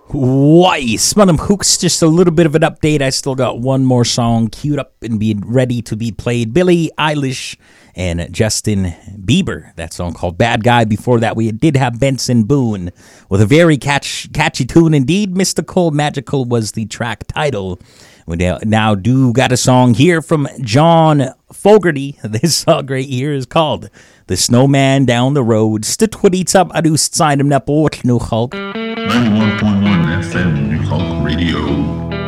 Why, Spunnum Hooks, just a little bit of an update. I still got one more song queued up and being ready to be played. Billie Eilish and Justin Bieber. That song called Bad Guy. Before that, we did have Benson Boone with a very catchy tune indeed. Mystical Magical was the track title. We now do got a song here from John Fogerty. This song right here is called The Snowman Down the Road. Stut iets up, adust sign him up, 91.1 FM New Hulk Radio.